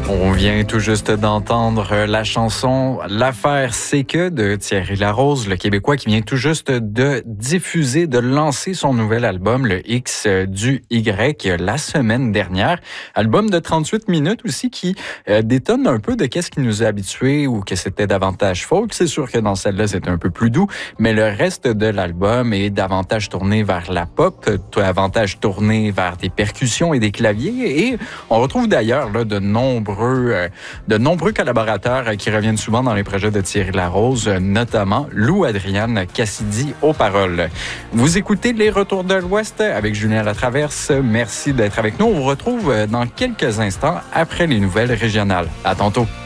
On vient tout juste d'entendre la chanson L'affaire c'est que de Thierry Larose, le Québécois qui vient tout juste de diffuser, de lancer son nouvel album, le X du Y, la semaine dernière. Album de 38 minutes aussi qui détonne un peu de qu'est-ce qui nous a habitués ou que c'était davantage folk. C'est sûr que dans celle-là, c'est un peu plus doux, mais le reste de l'album est davantage tourné vers la pop, davantage tourné vers des percussions et des claviers. Et on retrouve d'ailleurs là, de nombreux collaborateurs qui reviennent souvent dans les projets de Thierry Larose, notamment Lou Adrienne Cassidy aux paroles. Vous écoutez Les Retours de l'Ouest avec Julien Latraverse. Merci d'être avec nous. On vous retrouve dans quelques instants après les nouvelles régionales. À tantôt.